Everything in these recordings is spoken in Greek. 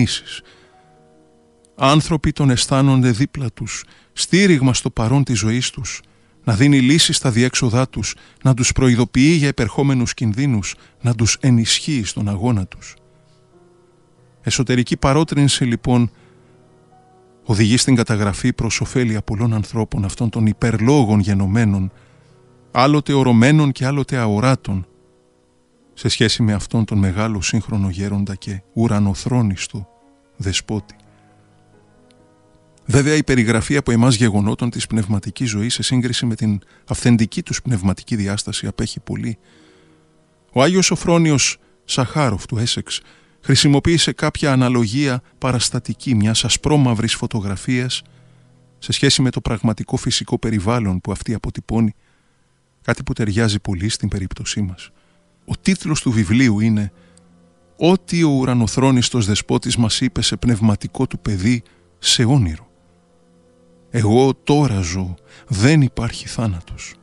Άνθρωποι τον αισθάνονται δίπλα τους, στήριγμα στο παρόν της ζωής τους, να δίνει λύσεις στα διέξοδά τους, να τους προειδοποιεί για επερχόμενους κινδύνους, να τους ενισχύει στον αγώνα τους. Εσωτερική παρότρινση λοιπόν οδηγεί στην καταγραφή προς ωφέλεια πολλών ανθρώπων, αυτών των υπερλόγων γενομένων, άλλοτε ορωμένων και άλλοτε αοράτων, σε σχέση με αυτόν τον μεγάλο σύγχρονο γέροντα και ουρανοθρόνιστο δεσπότη. Βέβαια, η περιγραφή από εμάς γεγονότων της πνευματικής ζωής σε σύγκριση με την αυθεντική τους πνευματική διάσταση απέχει πολύ. Ο Άγιος Σοφρόνιος Σαχάροφ του Έσεξ χρησιμοποίησε κάποια αναλογία παραστατική μιας ασπρόμαυρης φωτογραφίας σε σχέση με το πραγματικό φυσικό περιβάλλον που αυτή αποτυπώνει, κάτι που ταιριάζει πολύ στην περίπτωσή μας. Ο τίτλος του βιβλίου είναι «Ό,τι ο ουρανοθρόνιστος δεσπότης μας είπε σε πνευματικό του παιδί σε όνειρο. Εγώ τώρα ζω, δεν υπάρχει θάνατος».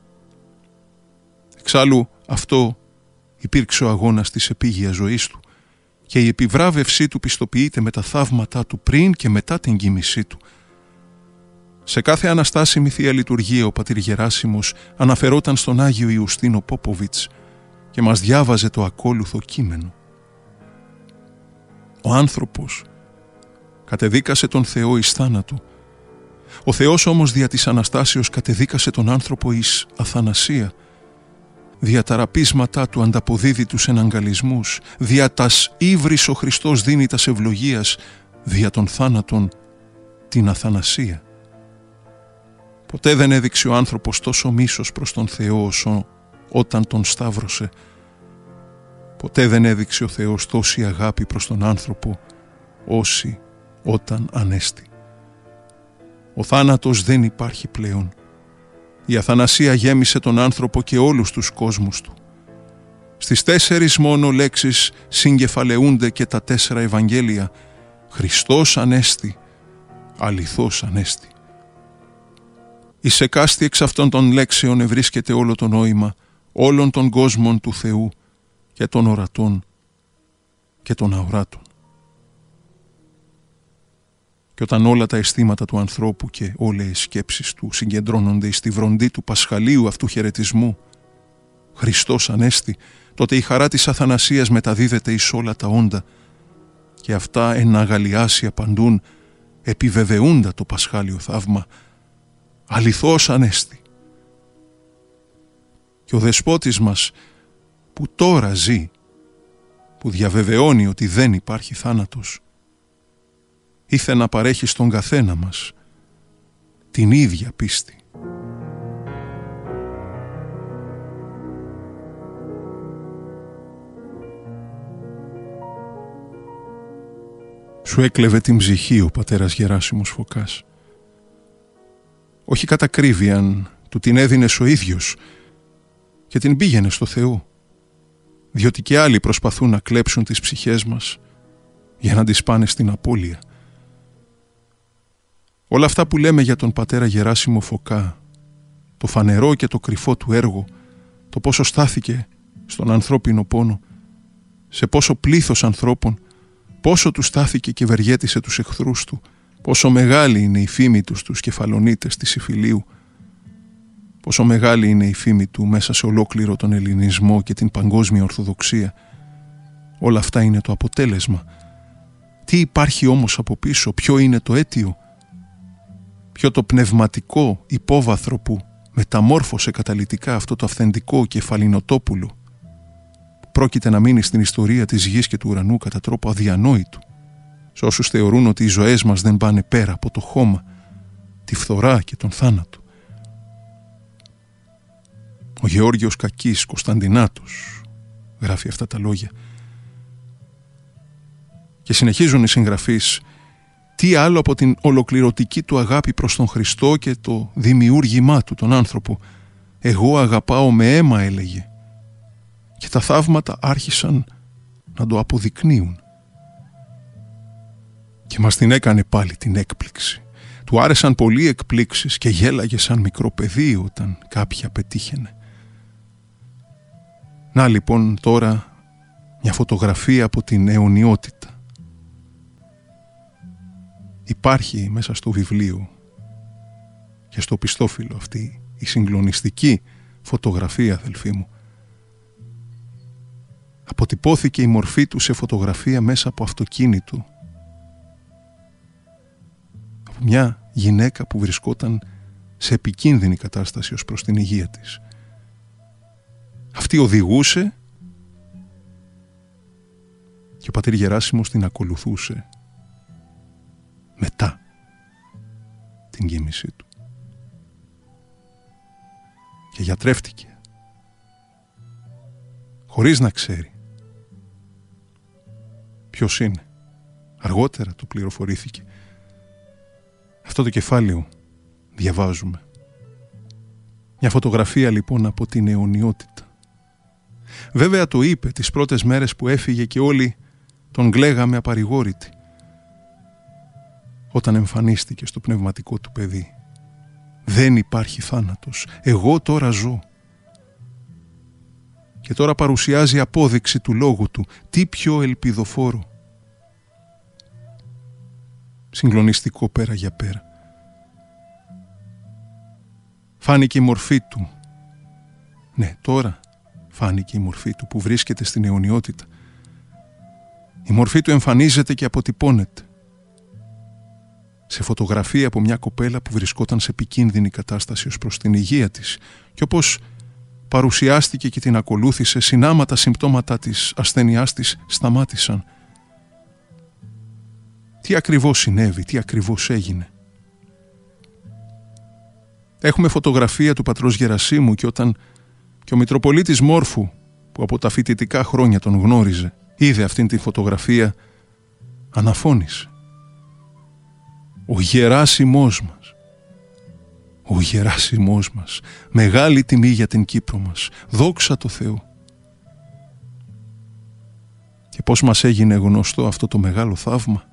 Εξάλλου αυτό υπήρξε ο αγώνας της επίγειας ζωής του και η επιβράβευσή του πιστοποιείται με τα θαύματά του πριν και μετά την κοιμησή του. Σε κάθε αναστάσιμη Θεία Λειτουργία ο πατήρ Γεράσιμος αναφερόταν στον Άγιο Ιουστίνο Πόποβιτς και μας διάβαζε το ακόλουθο κείμενο. Ο άνθρωπος κατεδίκασε τον Θεό εις θάνατο. Ο Θεός όμως δια της Αναστάσεως κατεδίκασε τον άνθρωπο εις αθανασία. Δια τα ραπίσματά του ανταποδίδει τους εναγκαλισμούς, δια τας ύβρις ο Χριστός δίνει τας ευλογίας, δια των θάνατων την αθανασία. Ποτέ δεν έδειξε ο άνθρωπος τόσο μίσος προς τον Θεό όσο όταν τον σταύρωσε. Ποτέ δεν έδειξε ο Θεός τόση αγάπη προς τον άνθρωπο όση όταν ανέστη. Ο θάνατος δεν υπάρχει πλέον. Η αθανασία γέμισε τον άνθρωπο και όλους τους κόσμους του. Στις 4 μόνο λέξεις συγκεφαλαιούνται και τα 4 Ευαγγέλια. Χριστός ανέστη, αληθώς ανέστη. Εις εκάστη εξ αυτών των λέξεων ευρίσκεται όλο το νόημα όλων των κόσμων του Θεού και των ορατών και των αοράτων. Και όταν όλα τα αισθήματα του ανθρώπου και όλες οι σκέψεις του συγκεντρώνονται στη βροντή του πασχαλίου αυτού χαιρετισμού, Χριστός ανέστη, τότε η χαρά της αθανασίας μεταδίδεται εις όλα τα όντα και αυτά εν αγαλιάσει απαντούν, επιβεβαιούντα το πασχάλιο θαύμα, αληθώς ανέστη. Και ο δεσπότης μας που τώρα ζει, που διαβεβαιώνει ότι δεν υπάρχει θάνατος, ήθε να παρέχει στον καθένα μας την ίδια πίστη. Σου έκλεβε την ψυχή ο πατέρας Γεράσιμος Φωκάς. Όχι κατά ακρίβειαν, του την έδινες ο ίδιος και την πήγαινε στο Θεό, διότι και άλλοι προσπαθούν να κλέψουν τις ψυχές μας για να τις πάνε στην απώλεια. Όλα αυτά που λέμε για τον πατέρα Γεράσιμο Φωκά, το φανερό και το κρυφό του έργο, το πόσο στάθηκε στον ανθρώπινο πόνο, σε πόσο πλήθος ανθρώπων, πόσο του στάθηκε και ευεργέτησε τους εχθρούς του, πόσο μεγάλη είναι η φήμη του στους κεφαλονίτες της Ιφιλίου, πόσο μεγάλη είναι η φήμη του μέσα σε ολόκληρο τον ελληνισμό και την παγκόσμια ορθοδοξία. Όλα αυτά είναι το αποτέλεσμα. Τι υπάρχει όμως από πίσω, ποιο είναι το αίτιο, ποιο το πνευματικό υπόβαθρο που μεταμόρφωσε καταλυτικά αυτό το αυθεντικό κεφαλινοτόπουλο που πρόκειται να μείνει στην ιστορία της γης και του ουρανού κατά τρόπο αδιανόητο σε όσους θεωρούν ότι οι ζωές μας δεν πάνε πέρα από το χώμα, τη φθορά και τον θάνατο. Ο Γεώργιος Κακής Κωνσταντινάτος γράφει αυτά τα λόγια και συνεχίζουν οι συγγραφείς. Τι άλλο από την ολοκληρωτική του αγάπη προς τον Χριστό και το δημιούργημά του, τον άνθρωπο. Εγώ αγαπάω με αίμα, έλεγε. Και τα θαύματα άρχισαν να το αποδεικνύουν. Και μας την έκανε πάλι την έκπληξη. Του άρεσαν πολύ εκπλήξεις και γέλαγε σαν μικρό παιδί όταν κάποια πετύχαινε. Να λοιπόν τώρα μια φωτογραφία από την αιωνιότητα. υπάρχει μέσα στο βιβλίο και στο πιστόφυλλο αυτή η συγκλονιστική φωτογραφία, αδελφοί μου. Αποτυπώθηκε η μορφή του σε φωτογραφία μέσα από αυτοκίνητο, από μια γυναίκα που βρισκόταν σε επικίνδυνη κατάσταση ως προς την υγεία της. Αυτή οδηγούσε και ο πατήρ Γεράσιμος την ακολουθούσε μετά την κοίμησή του. Και γιατρεύτηκε χωρίς να ξέρει ποιος είναι. Αργότερα του πληροφορήθηκε. Αυτό το κεφάλαιο διαβάζουμε. Μια φωτογραφία λοιπόν από την αιωνιότητα. Βέβαια το είπε τις πρώτες μέρες που έφυγε και όλοι τον κλαίγαμε απαρηγόρητοι. Όταν εμφανίστηκε στο πνευματικό του παιδί. Δεν υπάρχει θάνατος. Εγώ τώρα ζω. Και τώρα παρουσιάζει απόδειξη του λόγου του. Τι πιο ελπιδοφόρο. Συγκλονιστικό πέρα για πέρα. Φάνηκε η μορφή του. Ναι, τώρα φάνηκε η μορφή του που βρίσκεται στην αιωνιότητα. Η μορφή του εμφανίζεται και αποτυπώνεται. Σε φωτογραφία από μια κοπέλα που βρισκόταν σε επικίνδυνη κατάσταση ως προς την υγεία της και όπως παρουσιάστηκε και την ακολούθησε, συνάμα τα συμπτώματα της ασθενειάς της σταμάτησαν. Τι ακριβώς συνέβη, τι ακριβώς έγινε. Έχουμε φωτογραφία του πατρός Γερασίμου και όταν και ο Μητροπολίτης Μόρφου, που από τα φοιτητικά χρόνια τον γνώριζε, είδε αυτήν τη φωτογραφία, αναφώνησε. Ο Γεράσιμός μας, ο Γεράσιμός μας, μεγάλη τιμή για την Κύπρο μας, δόξα τω Θεώ. Και πώς μας έγινε γνωστό αυτό το μεγάλο θαύμα.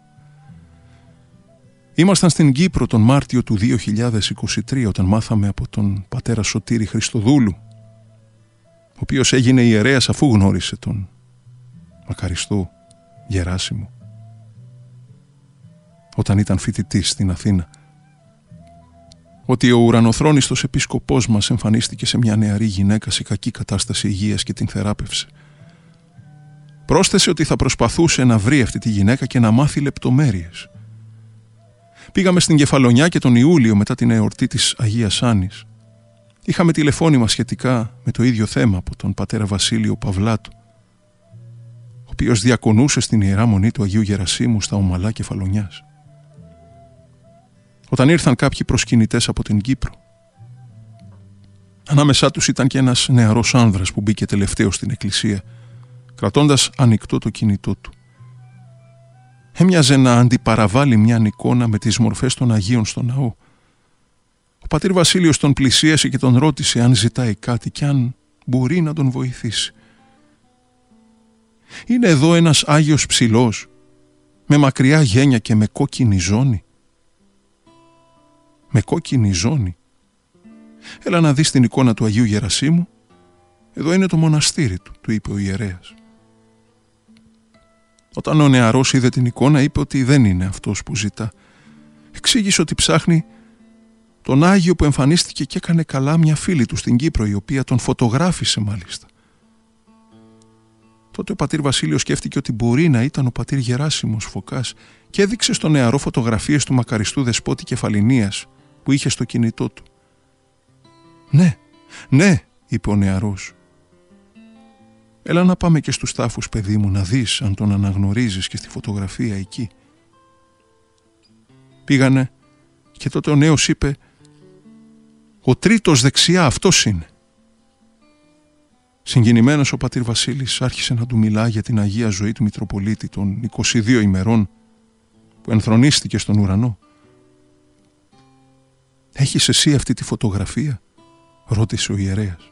Ήμασταν στην Κύπρο τον Μάρτιο του 2023 όταν μάθαμε από τον πατέρα Σωτήρη Χριστοδούλου, ο οποίος έγινε ιερέας αφού γνώρισε τον μακαριστό Γεράσιμο όταν ήταν φοιτητής στην Αθήνα, ότι ο ουρανοθρόνιστος επίσκοπός μας εμφανίστηκε σε μια νεαρή γυναίκα σε κακή κατάσταση υγείας και την θεράπευσε. Πρόσθεσε ότι θα προσπαθούσε να βρει αυτή τη γυναίκα και να μάθει λεπτομέρειες. Πήγαμε στην Κεφαλονιά και τον Ιούλιο μετά την εορτή της Αγίας Άννης. Είχαμε τηλεφώνημα σχετικά με το ίδιο θέμα από τον πατέρα Βασίλειο Παυλάτου, ο οποίος διακονούσε στην Ιερά Μονή του Αγίου Γερασίμου στα ομαλά Κεφαλονιάς. Όταν ήρθαν κάποιοι προσκυνητές από την Κύπρο, ανάμεσά τους ήταν και ένας νεαρός άνδρας που μπήκε τελευταίος στην εκκλησία, κρατώντας ανοιχτό το κινητό του. Έμοιαζε να αντιπαραβάλει μια εικόνα με τις μορφές των Αγίων στο ναό. Ο πατήρ Βασίλειος τον πλησίασε και τον ρώτησε αν ζητάει κάτι και αν μπορεί να τον βοηθήσει. «Είναι εδώ ένας Άγιος ψηλός, με μακριά γένια και με κόκκινη ζώνη». «Με κόκκινη ζώνη? Έλα να δεις την εικόνα του Αγίου Γερασίμου. Εδώ είναι το μοναστήρι του», του είπε ο ιερέας. Όταν ο νεαρός είδε την εικόνα είπε ότι δεν είναι αυτός που ζητά. Εξήγησε ότι ψάχνει τον Άγιο που εμφανίστηκε και έκανε καλά μια φίλη του στην Κύπρο, η οποία τον φωτογράφησε μάλιστα. Τότε ο πατήρ Βασίλειος σκέφτηκε ότι μπορεί να ήταν ο πατήρ Γεράσιμος Φωκάς και έδειξε στον νεαρό φωτογραφίες του μακαριστού δεσπότη Κεφαληνίας που είχε στο κινητό του. «Ναι», είπε ο νεαρός. «Έλα να πάμε και στους τάφους, παιδί μου, να δεις αν τον αναγνωρίζεις και στη φωτογραφία εκεί». Πήγανε και τότε ο νέος είπε «Ο τρίτος δεξιά, αυτός είναι». Συγκινημένος ο πατήρ Βασίλης άρχισε να του μιλά για την Αγία ζωή του Μητροπολίτη των 22 ημερών που ενθρονίστηκε στον ουρανό. «Έχεις εσύ αυτή τη φωτογραφία?» ρώτησε ο ιερέας.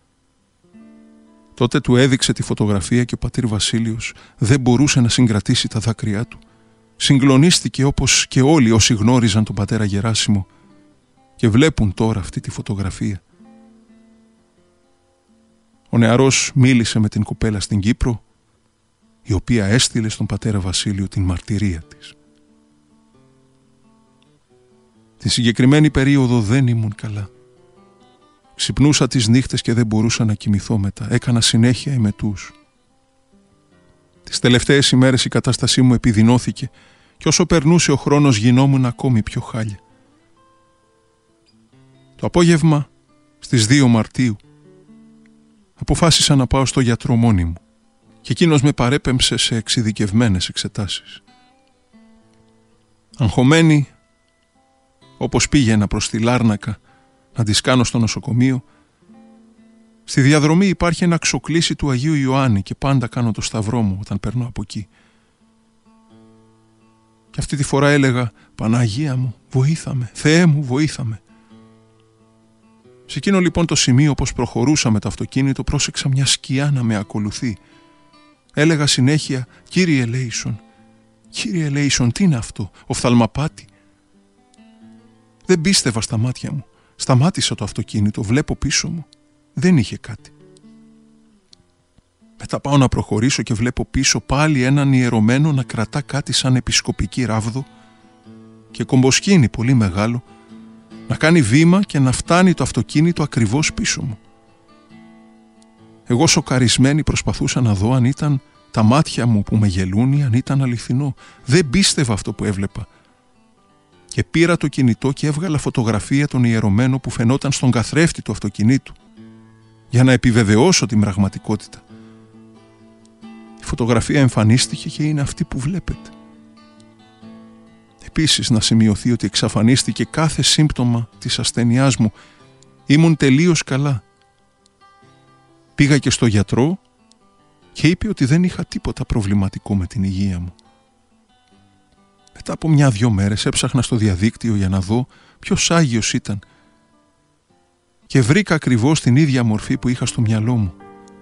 Τότε του έδειξε τη φωτογραφία και ο πατήρ Βασίλειος δεν μπορούσε να συγκρατήσει τα δάκρυά του. Συγκλονίστηκε όπως και όλοι όσοι γνώριζαν τον πατέρα Γεράσιμο και βλέπουν τώρα αυτή τη φωτογραφία. Ο νεαρός μίλησε με την κοπέλα στην Κύπρο, η οποία έστειλε στον πατέρα Βασίλειο την μαρτυρία της. Τη συγκεκριμένη περίοδο δεν ήμουν καλά. Ξυπνούσα τις νύχτες και δεν μπορούσα να κοιμηθώ μετά. Έκανα συνέχεια εμετούς. Τις τελευταίες ημέρες η κατάστασή μου επιδεινώθηκε και όσο περνούσε ο χρόνος γινόμουν ακόμη πιο χάλια. Το απόγευμα, στις 2 Μαρτίου, αποφάσισα να πάω στο γιατρό μόνη μου και εκείνος με παρέπεμψε σε εξειδικευμένες εξετάσεις. Αγχωμένη, όπως πήγαινα προς τη Λάρνακα να τις κάνω στο νοσοκομείο, στη διαδρομή υπάρχει ένα ξοκλήσι του Αγίου Ιωάννη και πάντα κάνω το σταυρό μου όταν περνώ από εκεί. Και αυτή τη φορά έλεγα «Παναγία μου, βοήθαμε, Θεέ μου, βοήθαμε». Σε εκείνο λοιπόν το σημείο, όπως προχωρούσα με το αυτοκίνητο, πρόσεξα μια σκιά να με ακολουθεί. Έλεγα συνέχεια «Κύριε Λέισον, Κύριε Λέισον, τι είναι αυτό, οφθαλμαπάτη?» Δεν πίστευα στα μάτια μου. Σταμάτησα το αυτοκίνητο, βλέπω πίσω μου. Δεν είχε κάτι. Μετά πάω να προχωρήσω και βλέπω πίσω πάλι έναν ιερωμένο να κρατά κάτι σαν επισκοπική ράβδο και κομποσκίνη πολύ μεγάλο να κάνει βήμα και να φτάνει το αυτοκίνητο ακριβώς πίσω μου. Εγώ σοκαρισμένη προσπαθούσα να δω αν ήταν τα μάτια μου που με γελούν ή αν ήταν αληθινό. Δεν πίστευα αυτό που έβλεπα. Και πήρα το κινητό και έβγαλα φωτογραφία των ιερωμένων που φαινόταν στον καθρέφτη του αυτοκινήτου για να επιβεβαιώσω την πραγματικότητα. Η φωτογραφία εμφανίστηκε και είναι αυτή που βλέπετε. Επίσης να σημειωθεί ότι εξαφανίστηκε κάθε σύμπτωμα της ασθενειάς μου. Ήμουν τελείως καλά. Πήγα και στο γιατρό και είπε ότι δεν είχα τίποτα προβληματικό με την υγεία μου. Μετά από 1-2 μέρες έψαχνα στο διαδίκτυο για να δω ποιος Άγιος ήταν και βρήκα ακριβώς την ίδια μορφή που είχα στο μυαλό μου.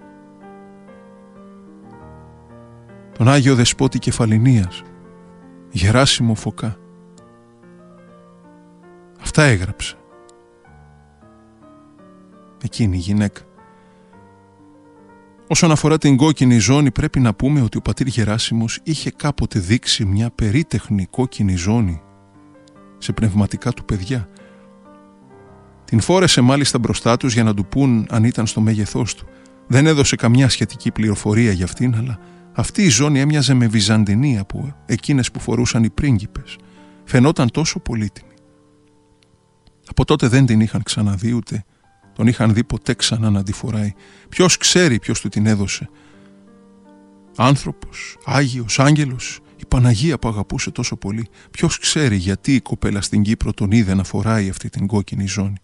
Τον Άγιο Δεσπότη Κεφαληνίας, Γεράσιμο Φωκά. Αυτά έγραψε εκείνη η γυναίκα. Όσον αφορά την κόκκινη ζώνη, πρέπει να πούμε ότι ο πατήρ Γεράσιμος είχε κάποτε δείξει μια περίτεχνη κόκκινη ζώνη σε πνευματικά του παιδιά. Την φόρεσε μάλιστα μπροστά τους για να του πούν αν ήταν στο μέγεθός του. Δεν έδωσε καμιά σχετική πληροφορία για αυτήν, αλλά αυτή η ζώνη έμοιαζε με βυζαντινή από εκείνες που φορούσαν οι πρίγκιπες. Φαινόταν τόσο πολύτιμη. Από τότε δεν την είχαν ξαναδεί ούτε τον είχαν δει ποτέ ξανά να τη φοράει. Ποιος ξέρει ποιος του την έδωσε. Άνθρωπος, Άγιος, Άγγελος, η Παναγία που αγαπούσε τόσο πολύ. Ποιος ξέρει γιατί η κοπέλα στην Κύπρο τον είδε να φοράει αυτή την κόκκινη ζώνη.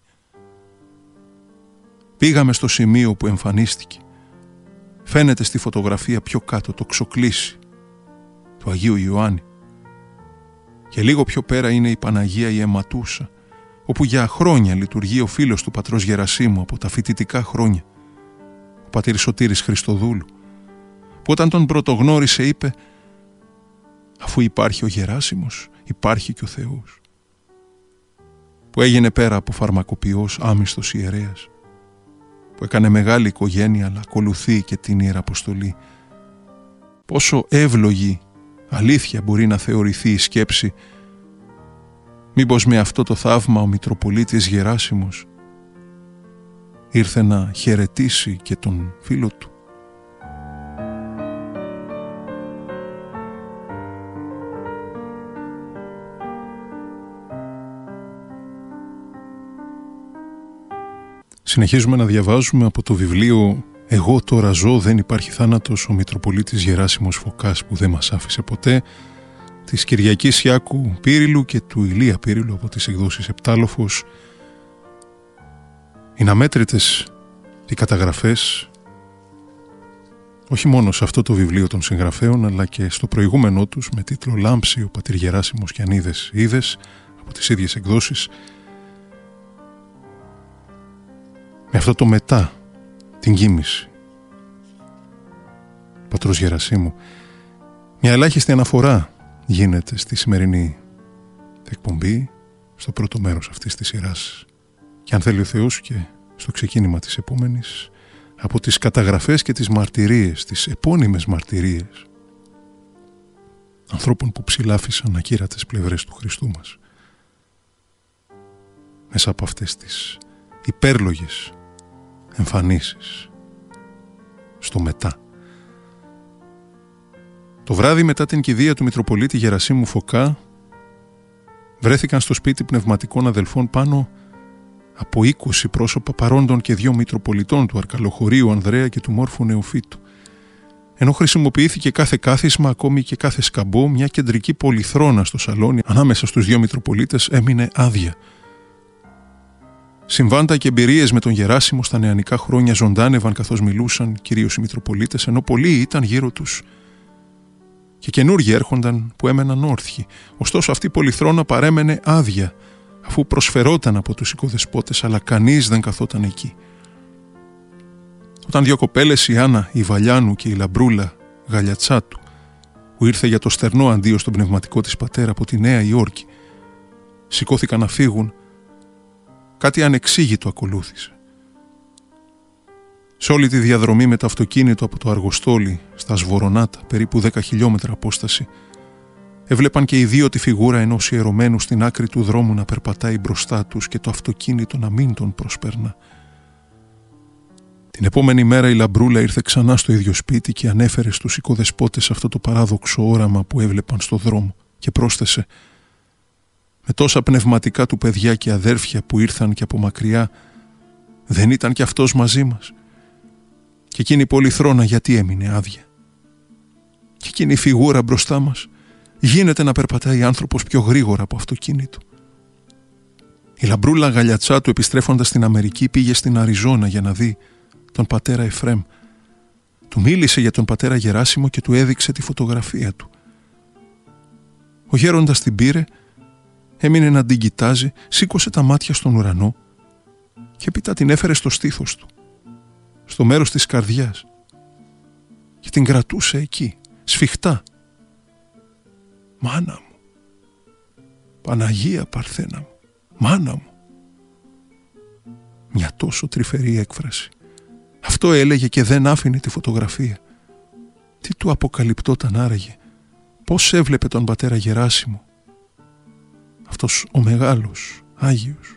Πήγαμε στο σημείο που εμφανίστηκε. Φαίνεται στη φωτογραφία πιο κάτω το ξοκλήσι του Αγίου Ιωάννη. Και λίγο πιο πέρα είναι η Παναγία η Αιματούσα, όπου για χρόνια λειτουργεί ο φίλος του πατρός Γερασίμου από τα φοιτητικά χρόνια, ο πατήρ Σωτήρης Χριστοδούλου, που όταν τον πρωτογνώρισε είπε «Αφού υπάρχει ο Γεράσιμος, υπάρχει και ο Θεός», που έγινε πέρα από φαρμακοποιός άμυστος ιερέας, που έκανε μεγάλη οικογένεια αλλά ακολουθεί και την Ιεραποστολή. Πόσο εύλογη αλήθεια μπορεί να θεωρηθεί η σκέψη μήπως με αυτό το θαύμα ο Μητροπολίτης Γεράσιμος ήρθε να χαιρετήσει και τον φίλο του. Συνεχίζουμε να διαβάζουμε από το βιβλίο «Εγώ τώρα ζω, δεν υπάρχει θάνατος», ο Μητροπολίτης Γεράσιμος Φωκάς που δεν μας άφησε ποτέ, της Κυριακής Ιάκου Πύριλου και του Ηλία Πύριλου από τις εκδόσεις Επτάλοφος. Είναι αμέτρητες οι καταγραφές όχι μόνο σε αυτό το βιβλίο των συγγραφέων αλλά και στο προηγούμενό τους με τίτλο «Λάμψη, ο πατήρ Γεράσιμος και αν είδες» από τις ίδιες εκδόσεις, με αυτό το μετά την κοίμηση. Πατρός Γερασίμου. Μια ελάχιστη αναφορά γίνεται στη σημερινή εκπομπή, στο πρώτο μέρος αυτής της σειράς και αν θέλει ο Θεός και στο ξεκίνημα της επόμενης, από τις καταγραφές και τις μαρτυρίες, τις επώνυμες μαρτυρίες ανθρώπων που ψηλάφισαν ακύρατες πλευρές του Χριστού μας. μέσα από αυτές τις υπέρλογες εμφανίσεις. Στο μετά. Το βράδυ μετά την κηδεία του Μητροπολίτη Γερασίμου Φωκά βρέθηκαν στο σπίτι πνευματικών αδελφών πάνω από 20 πρόσωπα παρόντων και 2 Μητροπολιτών, του Αρκαλοχωρίου Ανδρέα και του Μόρφου Νεοφύτου. Ενώ χρησιμοποιήθηκε κάθε κάθισμα, ακόμη και κάθε σκαμπό, μια κεντρική πολυθρόνα στο σαλόνι ανάμεσα στους 2 Μητροπολίτες έμεινε άδεια. Συμβάντα και εμπειρίες με τον Γεράσιμο στα νεανικά χρόνια ζωντάνευαν καθώς μιλούσαν κυρίως οι Μητροπολίτες, ενώ πολλοί ήταν γύρω τους και καινούργοι έρχονταν που έμεναν όρθιοι. Ωστόσο αυτή η πολυθρόνα παρέμενε άδεια, αφού προσφερόταν από τους οικοδεσπότες, αλλά κανείς δεν καθόταν εκεί. Όταν 2 κοπέλες, η Άννα η Βαλιάνου και η Λαμπρούλα Γαλιατσάτου, που ήρθε για το στερνό αντίο στον πνευματικό της πατέρα από τη Νέα Υόρκη, σηκώθηκαν να φύγουν, κάτι ανεξήγητο ακολούθησε. Σε όλη τη διαδρομή με το αυτοκίνητο από το Αργοστόλι στα Σβορονάτα, περίπου 10 χιλιόμετρα απόσταση, έβλεπαν και οι 2 τη φιγούρα ενός ιερωμένου στην άκρη του δρόμου να περπατάει μπροστά τους και το αυτοκίνητο να μην τον προσπέρνα. Την επόμενη μέρα η Λαμπρούλα ήρθε ξανά στο ίδιο σπίτι και ανέφερε στους οικοδεσπότες αυτό το παράδοξο όραμα που έβλεπαν στο δρόμο και πρόσθεσε: «Με τόσα πνευματικά του παιδιά και αδέρφια που ήρθαν και από μακριά, δεν ήταν κι αυτός μαζί μας? Και εκείνη η πολυθρόνα γιατί έμεινε άδεια? Και εκείνη η φιγούρα μπροστά μας, γίνεται να περπατάει άνθρωπος πιο γρήγορα από αυτοκίνητο?» Η Λαμπρούλα Γαλιατσάτου, επιστρέφοντας στην Αμερική, πήγε στην Αριζόνα για να δει τον πατέρα Εφρέμ. Του μίλησε για τον πατέρα Γεράσιμο και του έδειξε τη φωτογραφία του. Ο γέροντας την πήρε, έμεινε να την κοιτάζει, σήκωσε τα μάτια στον ουρανό και έπειτα την έφερε στο στήθος του, στο μέρος της καρδιάς, και την κρατούσε εκεί, σφιχτά. «Μάνα μου, Παναγία Παρθένα μου, μάνα μου». Μια τόσο τρυφερή έκφραση. Αυτό έλεγε και δεν άφηνε τη φωτογραφία. Τι του αποκαλυπτόταν άραγε? Πώς έβλεπε τον πατέρα Γεράσιμο, αυτός ο μεγάλος Άγιος?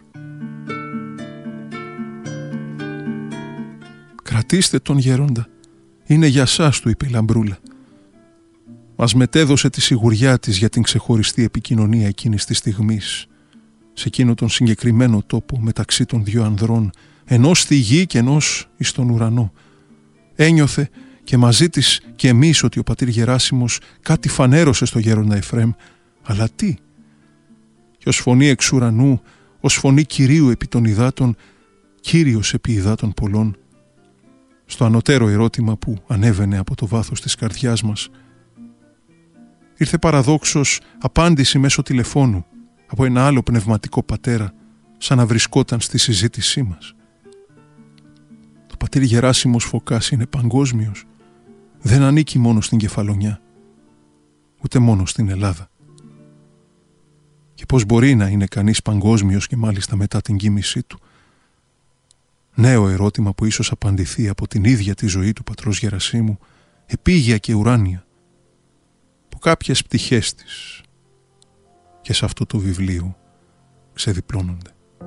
«Κρατήστε τον γέροντα, είναι για σας», του είπε η Λαμπρούλα. Μας μετέδωσε τη σιγουριά της για την ξεχωριστή επικοινωνία εκείνης της στιγμής, σε εκείνο τον συγκεκριμένο τόπο μεταξύ των 2 ανδρών, ενός στη γη και ενός εις τον ουρανό. Ένιωθε και μαζί της και εμείς ότι ο πατήρ Γεράσιμος κάτι φανέρωσε στο γέροντα Εφρέμ, αλλά τι? Και ως φωνή εξ ουρανού, ως φωνή Κυρίου επί των υδάτων, Κύριος επί υδάτων πολλών, στο ανωτέρω ερώτημα που ανέβαινε από το βάθος της καρδιάς μας, ήρθε παραδόξως απάντηση μέσω τηλεφώνου από ένα άλλο πνευματικό πατέρα, σαν να βρισκόταν στη συζήτησή μας. Το πατήρ Γεράσιμος Φωκάς είναι παγκόσμιος. Δεν ανήκει μόνο στην Κεφαλονιά, ούτε μόνο στην Ελλάδα. Και πώς μπορεί να είναι κανείς παγκόσμιος και μάλιστα μετά την κοίμησή του? Νέο ερώτημα που ίσως απαντηθεί από την ίδια τη ζωή του πατρός Γερασίμου, επίγεια και ουράνια, που κάποιες πτυχές της και σε αυτό το βιβλίο ξεδιπλώνονται.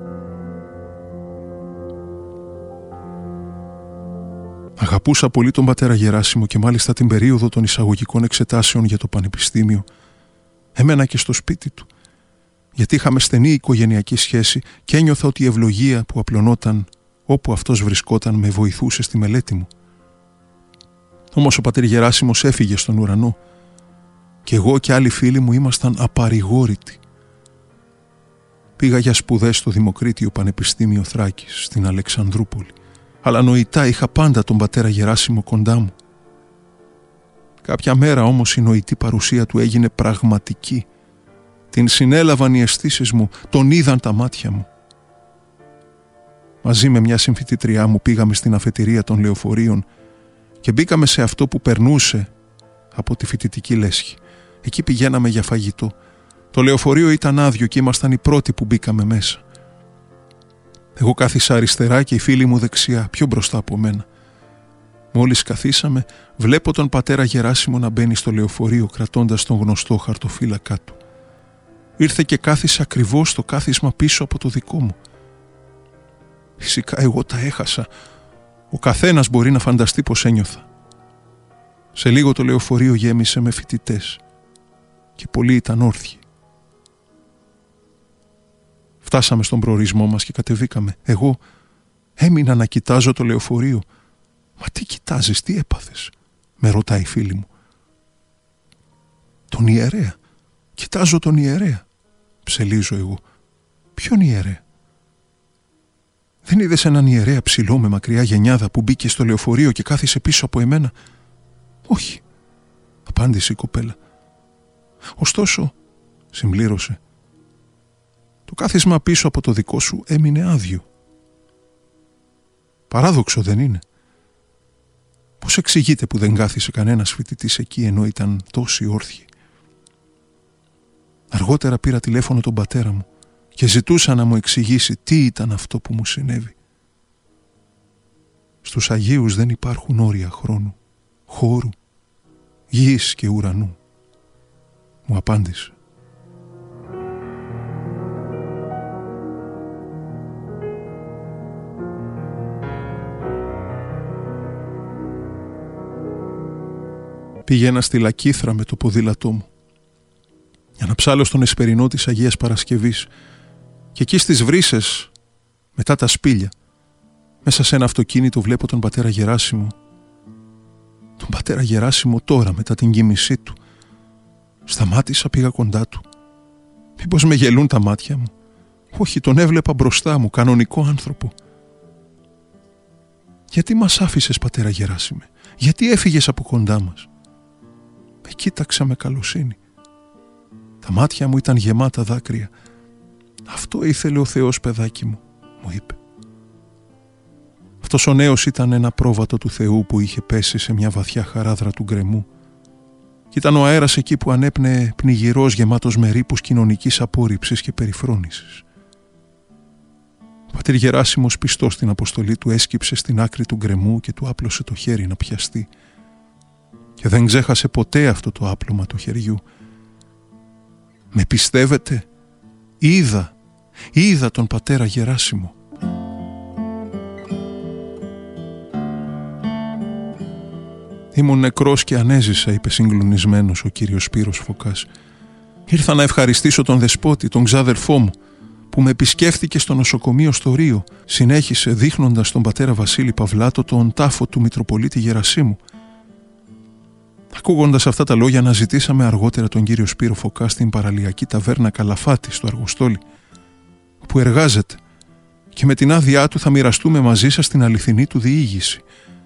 Αγαπούσα πολύ τον πατέρα Γεράσιμο και μάλιστα την περίοδο των εισαγωγικών εξετάσεων για το πανεπιστήμιο έμενα και στο σπίτι του, γιατί είχαμε στενή οικογενειακή σχέση και ένιωθα ότι η ευλογία που απλωνόταν όπου αυτός βρισκόταν με βοηθούσε στη μελέτη μου. Όμως ο πατήρ Γεράσιμος έφυγε στον ουρανό και εγώ και άλλοι φίλοι μου ήμασταν απαρηγόρητοι. Πήγα για σπουδές στο Δημοκρίτιο Πανεπιστήμιο Θράκης, στην Αλεξανδρούπολη, αλλά νοητά είχα πάντα τον πατέρα Γεράσιμο κοντά μου. Κάποια μέρα όμως η νοητή παρουσία του έγινε πραγματική. Την συνέλαβαν οι αισθήσεις μου, τον είδαν τα μάτια μου. Μαζί με μια συμφοιτήτριά μου πήγαμε στην αφετηρία των λεωφορείων και μπήκαμε σε αυτό που περνούσε από τη φοιτητική λέσχη. Εκεί πηγαίναμε για φαγητό. Το λεωφορείο ήταν άδειο και ήμασταν οι πρώτοι που μπήκαμε μέσα. Εγώ κάθισα αριστερά και οι φίλοι μου δεξιά, πιο μπροστά από μένα. Μόλις καθίσαμε, βλέπω τον πατέρα Γεράσιμο να μπαίνει στο λεωφορείο κρατώντας τον γνωστό χαρτοφύλακά του. Ήρθε και κάθισε ακριβώς στο κάθισμα πίσω από το δικό μου. Φυσικά εγώ τα έχασα. Ο καθένας μπορεί να φανταστεί πως ένιωθα. Σε λίγο το λεωφορείο γέμισε με φοιτητές και πολλοί ήταν όρθιοι. Φτάσαμε στον προορισμό μας και κατεβήκαμε. Εγώ έμεινα να κοιτάζω το λεωφορείο. «Μα τι κοιτάζεις, τι έπαθες?» με ρωτάει η φίλη μου. «Τον ιερέα. Κοιτάζω τον ιερέα», ψελίζω εγώ. «Ποιον ιερέα?» «Δεν είδες έναν ιερέα ψηλό με μακριά γενιάδα που μπήκε στο λεωφορείο και κάθισε πίσω από εμένα?» «Όχι», απάντησε η κοπέλα. «Ωστόσο», συμπλήρωσε, «το κάθισμα πίσω από το δικό σου έμεινε άδειο». Παράδοξο δεν είναι? Πώς εξηγείται που δεν κάθισε κανένας φοιτητής εκεί ενώ ήταν τόσοι όρθιοι? Αργότερα πήρα τηλέφωνο τον πατέρα μου και ζητούσα να μου εξηγήσει τι ήταν αυτό που μου συνέβη. Στους Αγίους δεν υπάρχουν όρια χρόνου, χώρου, γης και ουρανού, μου απάντησε. Πήγαινα στη Λακίθρα με το ποδήλατό μου για να ψάλω στον Εσπερινό της Αγίας Παρασκευής και εκεί στις βρύσες, μετά τα σπήλια, μέσα σε ένα αυτοκίνητο βλέπω τον πατέρα Γεράσιμο. Τον πατέρα Γεράσιμο τώρα μετά την κοίμησή του. Σταμάτησα, πήγα κοντά του. Μήπως με γελούν τα μάτια μου? Όχι, τον έβλεπα μπροστά μου, κανονικό άνθρωπο. «Γιατί μας άφησες, πατέρα Γεράσιμε? Γιατί έφυγες από κοντά μας?» Με κοίταξα με καλοσύνη. Τα μάτια μου ήταν γεμάτα δάκρυα. «Αυτό ήθελε ο Θεός, παιδάκι μου», μου είπε. Αυτός ο νέος ήταν ένα πρόβατο του Θεού που είχε πέσει σε μια βαθιά χαράδρα του γκρεμού και ήταν ο αέρας εκεί που ανέπνεε πνιγυρός γεμάτος με ρήπους κοινωνικής απόρριψης και περιφρόνησης. Ο πατήρ Γεράσιμος, πιστός στην αποστολή του, έσκυψε στην άκρη του γκρεμού και του άπλωσε το χέρι να πιαστεί και δεν ξέχασε ποτέ αυτό το άπλωμα του χεριού. «Με πιστεύετε? Είδα τον πατέρα Γεράσιμο». «Ήμουν νεκρός και ανέζησα», είπε συγκλονισμένος ο κύριος Σπύρος Φωκάς. «Ήρθα να ευχαριστήσω τον δεσπότη, τον ξάδερφό μου, που με επισκέφθηκε στο νοσοκομείο στο Ρίο», συνέχισε δείχνοντας τον πατέρα Βασίλη Παυλάτο τον τάφο του Μητροπολίτη Γερασίμου. Ακούγοντας αυτά τα λόγια, αναζητήσαμε αργότερα τον κύριο Σπύρο Φωκά στην παραλιακή ταβέρνα Καλαφάτη στο Αργοστόλι, όπου εργάζεται, και με την άδειά του θα μοιραστούμε μαζί σας την αληθινή του διήγηση.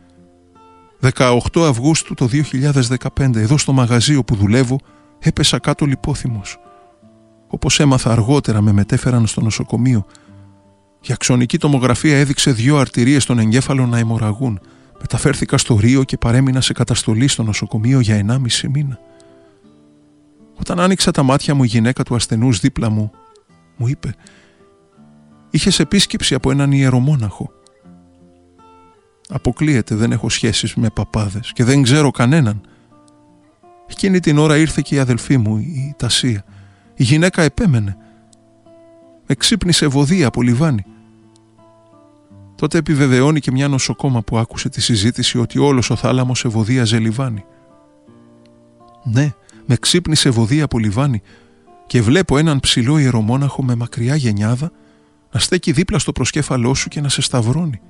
18 Αυγούστου το 2015, εδώ στο μαγαζί όπου δουλεύω, έπεσα κάτω λιπόθυμος. Όπως έμαθα αργότερα, με μετέφεραν στο νοσοκομείο. Η αξονική τομογραφία έδειξε 2 αρτηρίες στον εγκέφαλο να αιμορραγούν. Μεταφέρθηκα στο Ρίο και παρέμεινα σε καταστολή στο νοσοκομείο για 1,5 μήνα. Όταν άνοιξα τα μάτια μου, η γυναίκα του ασθενούς δίπλα μου μου είπε: «Είχες επίσκεψη από έναν ιερομόναχο». «Αποκλείεται, δεν έχω σχέσεις με παπάδες και δεν ξέρω κανέναν». Εκείνη την ώρα ήρθε και η αδελφή μου, η Τασία. Η γυναίκα επέμενε. Με ξύπνησε βοδία από λιβάνι. Τότε επιβεβαιώνει και μια νοσοκόμα που άκουσε τη συζήτηση ότι όλος ο θάλαμος ευωδίαζε λιβάνι. Ναι, με ξύπνησε βοδία από λιβάνι και βλέπω έναν ψηλό ιερομόναχο με μακριά γενιάδα να στέκει δίπλα στο προσκέφαλό σου και να σε σταυρώνει.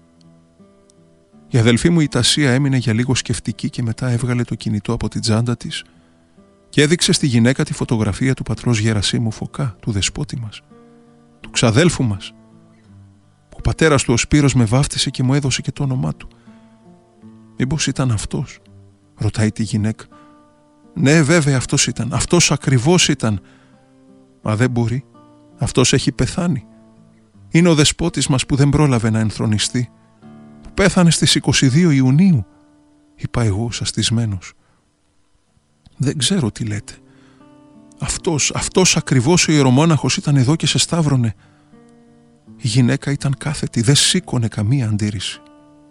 Η αδελφή μου η Τασία έμεινε για λίγο σκεφτική και μετά έβγαλε το κινητό από την τσάντα της και έδειξε στη γυναίκα τη φωτογραφία του πατρός Γερασίμου Φωκά, του δεσπότη μας, του ξαδέλφου μας. Ο πατέρας του ο Σπύρος με βάφτισε και μου έδωσε και το όνομά του. «Μήπως ήταν αυτός?» ρωτάει τη γυναίκα. «Ναι, βέβαια αυτός ήταν, αυτός ακριβώς ήταν». «Μα δεν μπορεί, αυτός έχει πεθάνει. Είναι ο δεσπότης μας που δεν πρόλαβε να ενθρονιστεί, που πέθανε στις 22 Ιουνίου», είπα εγώ σαστισμένος. «Δεν ξέρω τι λέτε. Αυτός ακριβώς ο ιερομόναχος ήταν εδώ και σε σταύρωνε». Η γυναίκα ήταν κάθετη, δεν σήκωνε καμία αντίρρηση.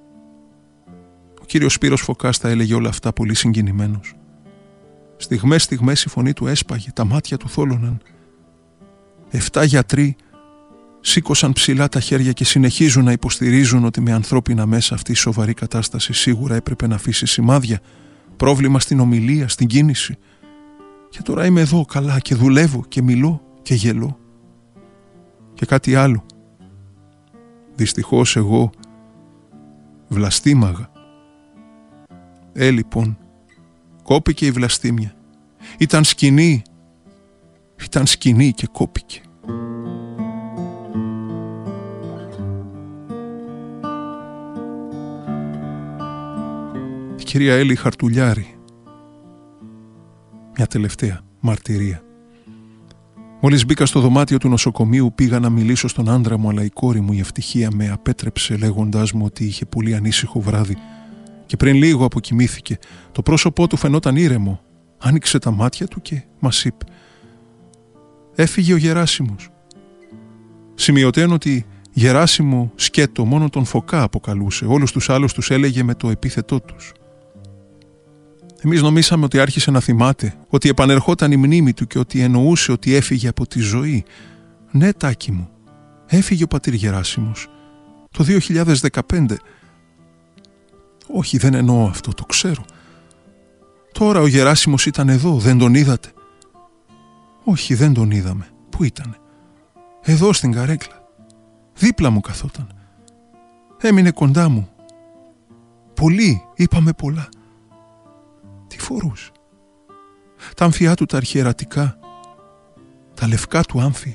Ο κύριος Σπύρος Φωκάς τα έλεγε όλα αυτά πολύ συγκινημένος. Στιγμές η φωνή του έσπαγε, τα μάτια του θόλωναν. 7 γιατροί σήκωσαν ψηλά τα χέρια και συνεχίζουν να υποστηρίζουν ότι με ανθρώπινα μέσα αυτή η σοβαρή κατάσταση σίγουρα έπρεπε να αφήσει σημάδια, πρόβλημα στην ομιλία, στην κίνηση. Και τώρα είμαι εδώ καλά και δουλεύω και μιλώ και γελώ. Και κάτι άλλο. Δυστυχώς εγώ βλαστήμαγα. Λοιπόν, κόπηκε η βλαστήμια. Ήταν σκηνή και κόπηκε. Η κυρία Έλλη Χαρτουλιάρη. Μια τελευταία μαρτυρία. Μόλις μπήκα στο δωμάτιο του νοσοκομείου, πήγα να μιλήσω στον άντρα μου, αλλά η κόρη μου, η Ευτυχία, με απέτρεψε λέγοντάς μου ότι είχε πολύ ανήσυχο βράδυ και πριν λίγο αποκοιμήθηκε. Το πρόσωπό του φαινόταν ήρεμο. Άνοιξε τα μάτια του και μας είπε: «Έφυγε ο Γεράσιμος». Σημειωτέων ότι Γεράσιμο σκέτο μόνο τον Φωκά αποκαλούσε, όλους τους άλλους τους έλεγε με το επίθετό τους. Εμείς νομίσαμε ότι άρχισε να θυμάται, ότι επανερχόταν η μνήμη του και ότι εννοούσε ότι έφυγε από τη ζωή. Ναι, Τάκη μου, έφυγε ο πατήρ Γεράσιμος το 2015. Όχι, δεν εννοώ αυτό, το ξέρω. Τώρα ο Γεράσιμος ήταν εδώ, δεν τον είδατε? Όχι, δεν τον είδαμε. Πού ήτανε? Εδώ στην καρέκλα. Δίπλα μου καθόταν. Έμεινε κοντά μου. Πολύ, είπαμε πολλά. Τι φορούσε? Τα άμφια του τα αρχιερατικά, τα λευκά του άμφια.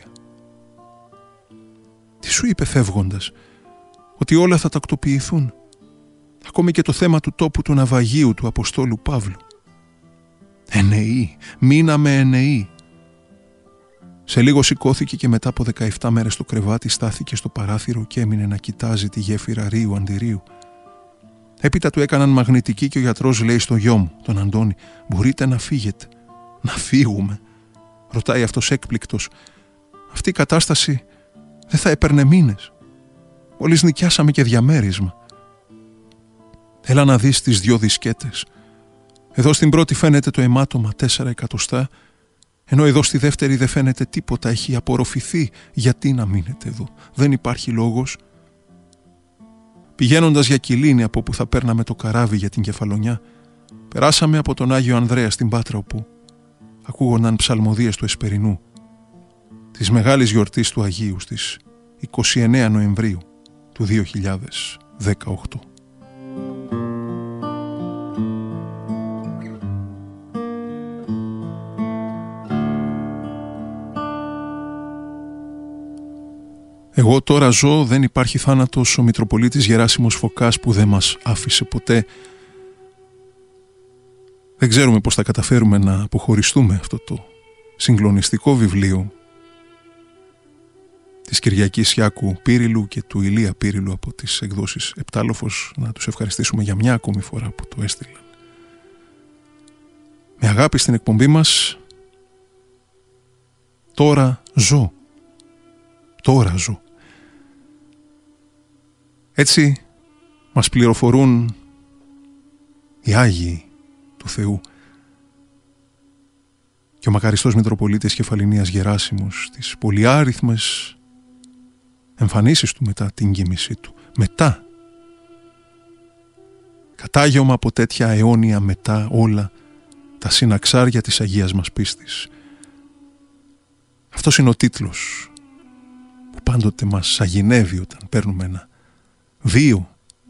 Τι σου είπε φεύγοντας? Ότι όλα θα τακτοποιηθούν. Ακόμη και το θέμα του τόπου του ναυαγίου του Αποστόλου Παύλου. Ενεή, μείναμε ενεή. Σε λίγο σηκώθηκε και μετά από 17 μέρες στο κρεβάτι στάθηκε στο παράθυρο και έμεινε να κοιτάζει τη γέφυρα Ρίου Αντιρίου. Έπειτα του έκαναν μαγνητική και ο γιατρός λέει στο γιο μου, τον Αντώνη: «Μπορείτε να φύγετε». «Να φύγουμε?» ρωτάει αυτός έκπληκτος. «Αυτή η κατάσταση δεν θα έπαιρνε μήνες. Μόλις νοικιάσαμε και διαμέρισμα. Έλα να δεις τις 2 δισκέτες. Εδώ στην πρώτη φαίνεται το αιμάτωμα 4 εκατοστά, ενώ εδώ στη δεύτερη δεν φαίνεται τίποτα, έχει απορροφηθεί. Γιατί να μείνετε εδώ? Δεν υπάρχει λόγος». Πηγαίνοντας για Κιλίνη, από που θα παίρναμε το καράβι για την Κεφαλονιά, περάσαμε από τον Άγιο Ανδρέα στην Πάτρα, όπου ακούγονταν ψαλμοδίες του Εσπερινού, της μεγάλης γιορτής του Αγίου στις 29 Νοεμβρίου του 2018. Εγώ τώρα ζω, δεν υπάρχει θάνατος, ο Μητροπολίτης Γεράσιμος Φωκάς που δεν μας άφησε ποτέ. Δεν ξέρουμε πώς θα καταφέρουμε να αποχωριστούμε αυτό το συγκλονιστικό βιβλίο της Κυριακής Σιάκου Πύριλου και του Ηλία Πύριλου από τις εκδόσεις Επτάλοφος. Να τους ευχαριστήσουμε για μια ακόμη φορά που το έστειλαν. Με αγάπη στην εκπομπή μας. Τώρα ζω. Τώρα ζω. Έτσι μας πληροφορούν οι Άγιοι του Θεού και ο μακαριστός Μητροπολίτης Κεφαληνίας Γεράσιμος στις πολυάριθμες εμφανίσεις του μετά την κοίμησή του. Μετά, κατάγιωμα από τέτοια αιώνια μετά όλα τα συναξάρια της Αγίας μας πίστης. Αυτός είναι ο τίτλος που πάντοτε μας αγινεύει όταν παίρνουμε ένα βίο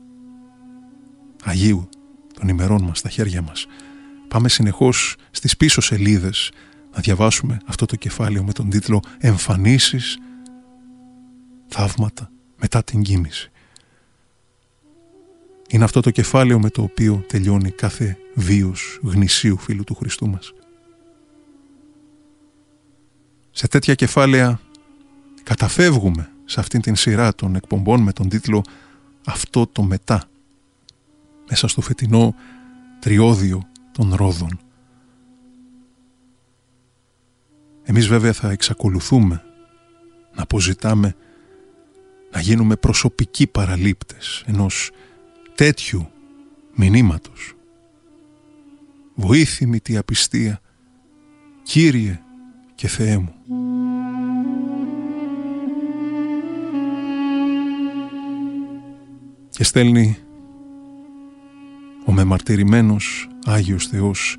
Αγίου των ημερών μας στα χέρια μας. Πάμε συνεχώς στις πίσω σελίδες να διαβάσουμε αυτό το κεφάλαιο με τον τίτλο «Εμφανίσεις, θαύματα μετά την κοίμηση». Είναι αυτό το κεφάλαιο με το οποίο τελειώνει κάθε βίος γνησίου φίλου του Χριστού μας. Σε τέτοια κεφάλαια καταφεύγουμε σε αυτήν την σειρά των εκπομπών με τον τίτλο «Αυτό το μετά», μέσα στο φετινό τριώδιο των Ρόδων. Εμείς βέβαια θα εξακολουθούμε να αποζητάμε να γίνουμε προσωπικοί παραλήπτες ενός τέτοιου μηνύματος. Βοήθημη τη απιστία, Κύριε και Θεέ μου. Και στέλνει ο μεμαρτυρημένος Άγιος Θεός,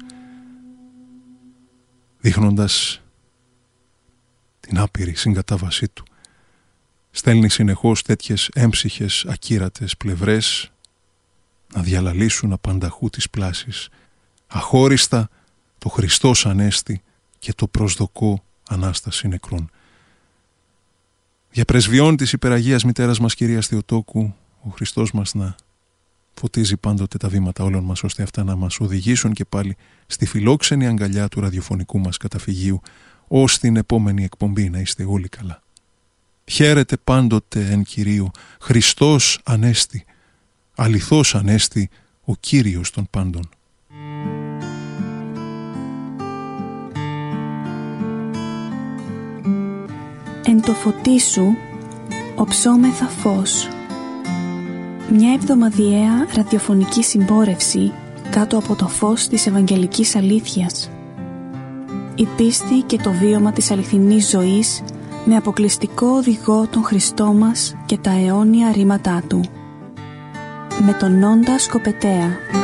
δείχνοντας την άπειρη συγκατάβασή του. Στέλνει συνεχώς τέτοιες έμψυχες ακύρατες πλευρές να διαλαλήσουν απανταχού τις πλάσεις, αχώριστα το Χριστός Ανέστη και το προσδοκώ Ανάσταση νεκρών. Για πρεσβειών της υπεραγίας μητέρας μας Κυρίας Θεοτόκου, ο Χριστός μας να φωτίζει πάντοτε τα βήματα όλων μας, ώστε αυτά να μας οδηγήσουν και πάλι στη φιλόξενη αγκαλιά του ραδιοφωνικού μας καταφυγίου, ως την επόμενη εκπομπή να είστε όλοι καλά. Χαίρετε πάντοτε εν Κυρίω, Χριστός Ανέστη, αληθώς Ανέστη, ο Κύριος των πάντων. Εν το φωτί σου οψόμεθα φως. Μια εβδομαδιαία ραδιοφωνική συμπόρευση κάτω από το φως της Ευαγγελικής Αλήθειας. Η πίστη και το βίωμα της αληθινής ζωής με αποκλειστικό οδηγό τον Χριστό μας και τα αιώνια ρήματά Του. Με τον Νόντα Σκοπετέα.